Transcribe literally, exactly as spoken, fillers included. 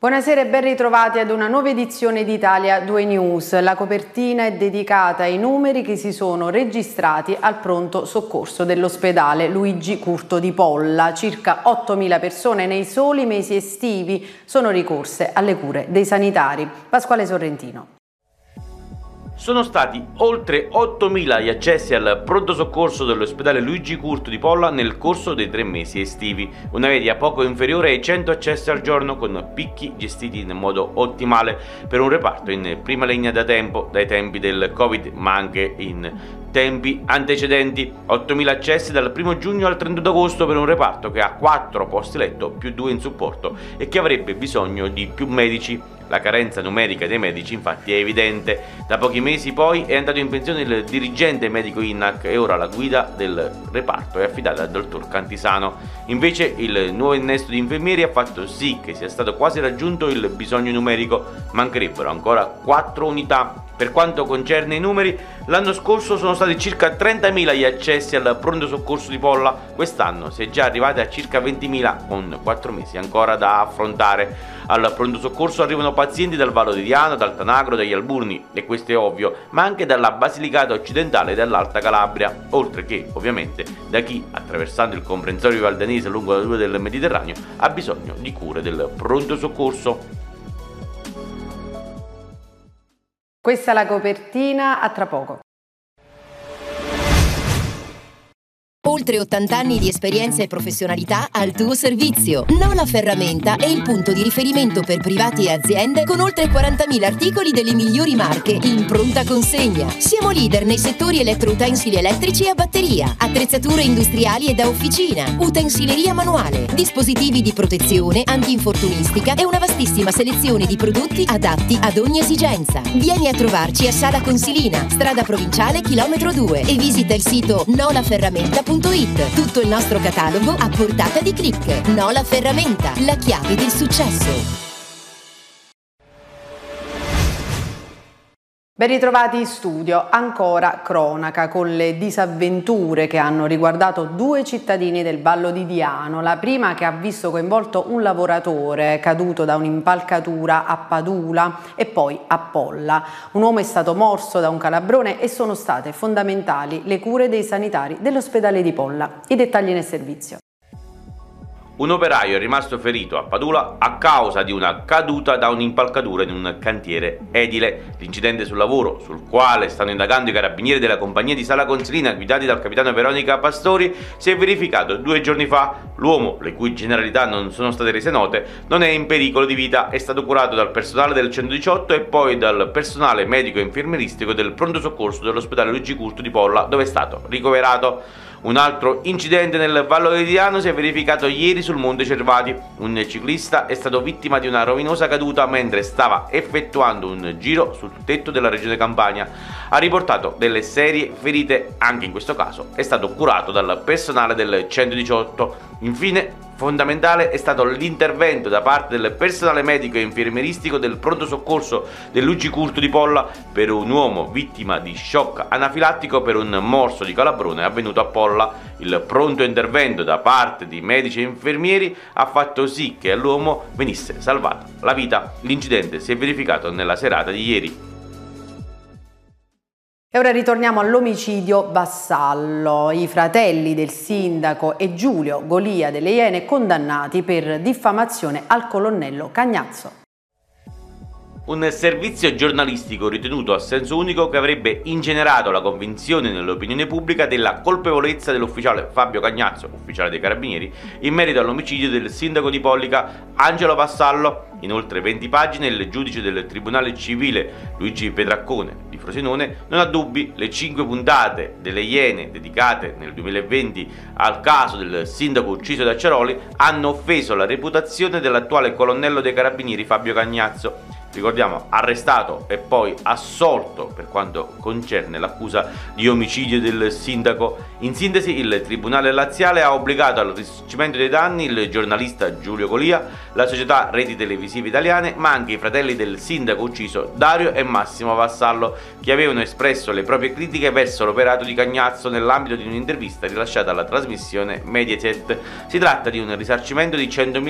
Buonasera e ben ritrovati ad una nuova edizione di Italia due News. La copertina è dedicata ai numeri che si sono registrati al pronto soccorso dell'ospedale Luigi Curto di Polla. Circa ottomila persone nei soli mesi estivi sono ricorse alle cure dei sanitari. Pasquale Sorrentino. Sono stati oltre ottomila gli accessi al pronto soccorso dell'ospedale Luigi Curto di Polla nel corso dei tre mesi estivi, una media poco inferiore ai cento accessi al giorno, con picchi gestiti in modo ottimale per un reparto in prima linea da tempo, dai tempi del Covid, ma anche in tempi antecedenti. ottomila accessi dal primo giugno al trentuno agosto per un reparto che ha quattro posti letto più due in supporto e che avrebbe bisogno di più medici. La carenza numerica dei medici infatti è evidente. Da pochi mesi poi è andato in pensione il dirigente medico I N A C e ora la guida del reparto è affidata al dottor Cantisano. Invece il nuovo innesto di infermieri ha fatto sì che sia stato quasi raggiunto il bisogno numerico. Mancherebbero ancora quattro unità. Per quanto concerne i numeri, l'anno scorso sono stati circa trentamila gli accessi al pronto soccorso di Polla, quest'anno si è già arrivati a circa ventimila, con quattro mesi ancora da affrontare. Al pronto soccorso arrivano pazienti dal Vallo di Diano, dal Tanagro, dagli Alburni, e questo è ovvio, ma anche dalla Basilicata occidentale e dall'Alta Calabria, oltre che ovviamente da chi, attraversando il comprensorio valdanese lungo la riva del Mediterraneo, ha bisogno di cure del pronto soccorso. Questa è la copertina, a tra poco. Oltre ottanta anni di esperienza e professionalità al tuo servizio. Nola Ferramenta è il punto di riferimento per privati e aziende con oltre quarantamila articoli delle migliori marche in pronta consegna. Siamo leader nei settori elettroutensili elettrici e a batteria, attrezzature industriali e da officina, utensileria manuale, dispositivi di protezione, antinfortunistica e una vastissima selezione di prodotti adatti ad ogni esigenza. Vieni a trovarci a Sala Consilina, strada provinciale chilometro due, e visita il sito nola ferramenta punto it. Tutto il nostro catalogo a portata di click. Nola Ferramenta, la chiave del successo. Ben ritrovati in studio. Ancora cronaca con le disavventure che hanno riguardato due cittadini del Vallo di Diano. La prima, che ha visto coinvolto un lavoratore caduto da un'impalcatura a Padula e poi a Polla. Un uomo è stato morso da un calabrone e sono state fondamentali le cure dei sanitari dell'ospedale di Polla. I dettagli nel servizio. Un operaio è rimasto ferito a Padula a causa di una caduta da un'impalcatura in un cantiere edile. L'incidente sul lavoro, sul quale stanno indagando i carabinieri della compagnia di Sala Consilina guidati dal capitano Veronica Pastori, si è verificato due giorni fa. L'uomo, le cui generalità non sono state rese note, non è in pericolo di vita, è stato curato dal personale del centodiciotto e poi dal personale medico e infermieristico del pronto soccorso dell'ospedale Luigi Curto di Polla, dove è stato ricoverato. Un altro incidente nel Vallo di Diano si è verificato ieri sul Monte Cervati. Un ciclista è stato vittima di una rovinosa caduta mentre stava effettuando un giro sul tetto della regione Campania. Ha riportato delle serie ferite, anche in questo caso è stato curato dal personale del centodiciotto. Infine, fondamentale è stato l'intervento da parte del personale medico e infermieristico del pronto soccorso del Luigi Curto di Polla per un uomo vittima di shock anafilattico per un morso di calabrone avvenuto a Polla. Il pronto intervento da parte di medici e infermieri ha fatto sì che all'uomo venisse salvata la vita. L'incidente si è verificato nella serata di ieri. E ora ritorniamo all'omicidio Vassallo. I fratelli del sindaco e Giulio Golia delle Iene condannati per diffamazione al colonnello Cagnazzo. Un servizio giornalistico ritenuto a senso unico che avrebbe ingenerato la convinzione nell'opinione pubblica della colpevolezza dell'ufficiale Fabio Cagnazzo, ufficiale dei Carabinieri, in merito all'omicidio del sindaco di Pollica Angelo Vassallo. In oltre venti pagine il giudice del Tribunale Civile Luigi Petraccone di Frosinone non ha dubbi: le cinque puntate delle Iene dedicate nel duemilaventi al caso del sindaco ucciso da Ceroli hanno offeso la reputazione dell'attuale colonnello dei Carabinieri Fabio Cagnazzo. Ricordiamo, arrestato e poi assolto per quanto concerne l'accusa di omicidio del sindaco. In sintesi, il Tribunale Laziale ha obbligato al risarcimento dei danni il giornalista Giulio Golia, la società Reti Televisive Italiane, ma anche i fratelli del sindaco ucciso Dario e Massimo Vassallo, che avevano espresso le proprie critiche verso l'operato di Cagnazzo nell'ambito di un'intervista rilasciata alla trasmissione Mediaset. Si tratta di un risarcimento di centomila